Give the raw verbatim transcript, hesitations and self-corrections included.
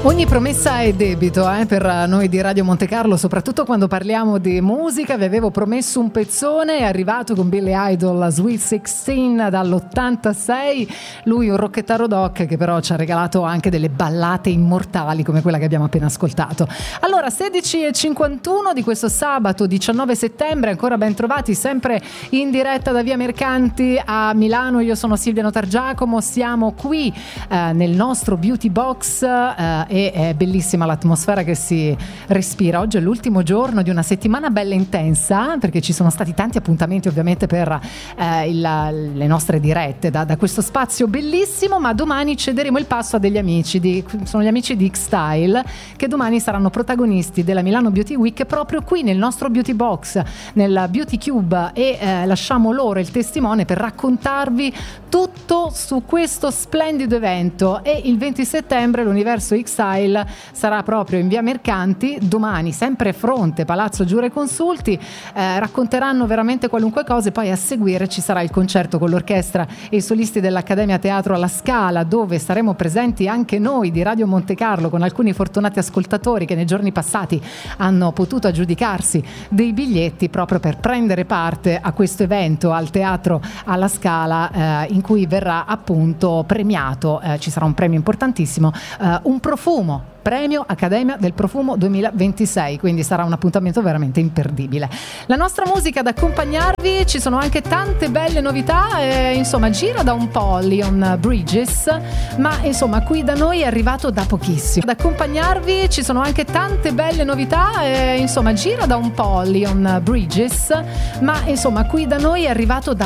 Ogni promessa è debito eh, per noi di Radio Monte Carlo, soprattutto quando parliamo di musica. Vi avevo promesso un pezzone, è arrivato con Billy Idol, la Sweet sedici dall'ottantasei. Lui un rockettaro doc che però ci ha regalato anche delle ballate immortali come quella che abbiamo appena ascoltato. Allora, sedici e cinquantuno di questo sabato diciannove settembre, ancora ben trovati, sempre in diretta da Via Mercanti a Milano. Io sono Silvia Notargiacomo, siamo qui eh, nel nostro Beauty Box eh, e è bellissima l'atmosfera che si respira. Oggi è l'ultimo giorno di una settimana bella intensa, perché ci sono stati tanti appuntamenti ovviamente per eh, il, le nostre dirette da, da questo spazio bellissimo, ma domani cederemo il passo a degli amici di, sono gli amici di X-Style, che domani saranno protagonisti della Milano Beauty Week proprio qui nel nostro Beauty Box, nel Beauty Cube, e eh, lasciamo loro il testimone per raccontarvi tutto su questo splendido evento. E il venti settembre l'Universo X-Style sarà proprio in Via Mercanti domani, sempre fronte Palazzo Giure Consulti. Eh, racconteranno veramente qualunque cosa, e poi a seguire ci sarà il concerto con l'orchestra e i solisti dell'Accademia Teatro alla Scala, dove saremo presenti anche noi di Radio Monte Carlo con alcuni fortunati ascoltatori che nei giorni passati hanno potuto aggiudicarsi dei biglietti proprio per prendere parte a questo evento al Teatro alla Scala, eh, in cui verrà appunto premiato, eh, ci sarà un premio importantissimo, eh, un profumo, premio Accademia del Profumo duemilaventisei, quindi sarà un appuntamento veramente imperdibile. La nostra musica ad accompagnarvi, ci sono anche tante belle novità, eh, insomma gira da un po' Leon Bridges, ma insomma qui da noi è arrivato da pochissimo. Ad accompagnarvi ci sono anche tante belle novità, eh, insomma gira da un po' Leon Bridges, ma insomma qui da noi è arrivato da